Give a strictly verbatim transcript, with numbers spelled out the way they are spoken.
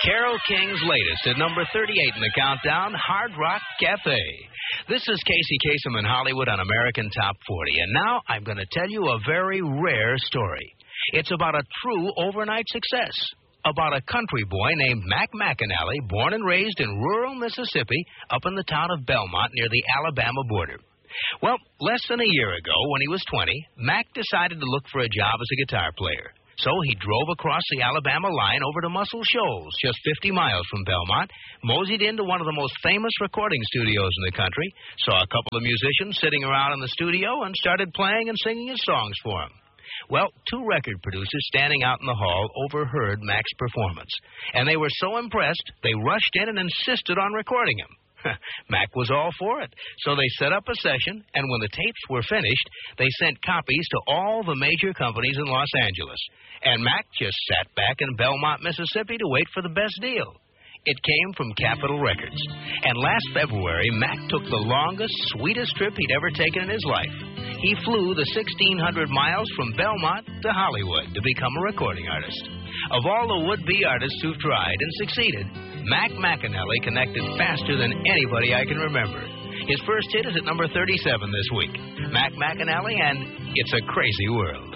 Carole King's latest at number thirty-eight in the countdown, Hard Rock Cafe. This is Casey Kasem in Hollywood on American Top forty, and now I'm going to tell you a very rare story. It's about a true overnight success, about a country boy named Mac McAnally, born and raised in rural Mississippi, up in the town of Belmont near the Alabama border. Well, less than a year ago, when he was twenty, Mac decided to look for a job as a guitar player. So he drove across the Alabama line over to Muscle Shoals, just fifty miles from Belmont, moseyed into one of the most famous recording studios in the country, saw a couple of musicians sitting around in the studio, and started playing and singing his songs for them. Well, two record producers standing out in the hall overheard Mac's performance, and they were so impressed, they rushed in and insisted on recording him. Mac was all for it, so they set up a session, and when the tapes were finished, they sent copies to all the major companies in Los Angeles. And Mac just sat back in Belmont, Mississippi to wait for the best deal. It came from Capitol Records. And last February, Mac took the longest, sweetest trip he'd ever taken in his life. He flew the sixteen hundred miles from Belmont to Hollywood to become a recording artist. Of all the would-be artists who've tried and succeeded, Mac McAnally connected faster than anybody I can remember. His first hit is at number thirty-seven this week. Mac McAnally and It's a Crazy World.